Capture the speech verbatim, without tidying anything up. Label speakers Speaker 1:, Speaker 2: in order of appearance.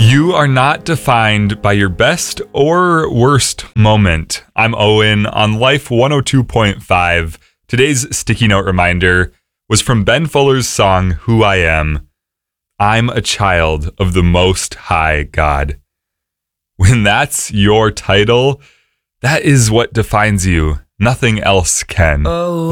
Speaker 1: You are not defined by your best or worst moment. I'm Owen on Life one oh two point five. Today's sticky note reminder was from Ben Fuller's song, Who I Am. I'm a child of the Most High God. When that's your title, that is what defines you. Nothing else can.
Speaker 2: Oh.